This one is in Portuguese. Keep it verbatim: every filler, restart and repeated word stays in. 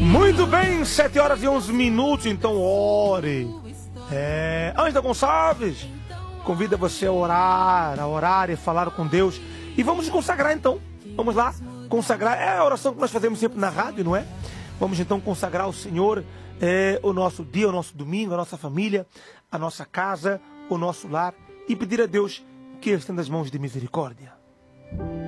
Muito bem, sete horas e onze minutos, então ore. É, Ângela Gonçalves convida você a orar, a orar e falar com Deus. E vamos nos consagrar então. Vamos lá, consagrar. É a oração que nós fazemos sempre na rádio, não é? Vamos então consagrar ao Senhor é, o nosso dia, o nosso domingo, a nossa família, a nossa casa, o nosso lar. E pedir a Deus que estenda as mãos de misericórdia.